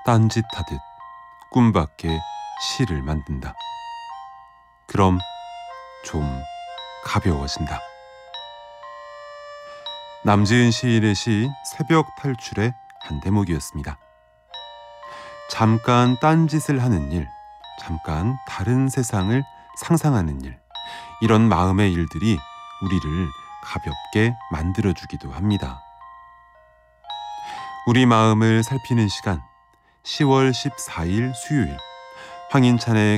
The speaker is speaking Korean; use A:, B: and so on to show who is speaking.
A: 딴짓하듯 꿈밖에 시를 만든다. 그럼 좀 가벼워진다. 남지은 시인의 시 새벽 탈출의 한 대목이었습니다. 잠깐 딴짓을 하는 일, 잠깐 다른 세상을 상상하는 일, 이런 마음의 일들이 우리를 가볍게 만들어주기도 합니다. 우리 마음을 살피는 시간, 10월 14일 수요일, 황인찬의